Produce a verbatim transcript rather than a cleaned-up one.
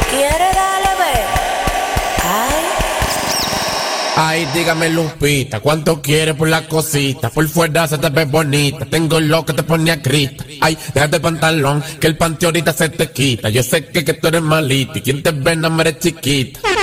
¿Quieres darle ver? Ay. Ay, dígame Lupita, ¿cuánto quieres por la cosita? Por fuera se te ve bonita, tengo lo que te pone a grita. Ay, déjate el pantalón, que el panty ahorita se te quita. Yo sé que, que tú eres malita y quien te ve no me eres chiquita.